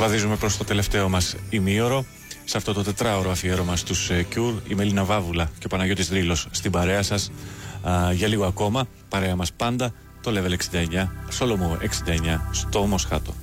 Βαδίζουμε προς το τελευταίο μας ημίωρο. Σε αυτό το τετράωρο αφιέρωμα στους Cure, η Μελίνα Βάβουλα και ο Παναγιώτης Δρύλος στην παρέα σας για λίγο ακόμα. Παρέα μας πάντα το Level 69, Solomon 69 στο Μοσχάτο.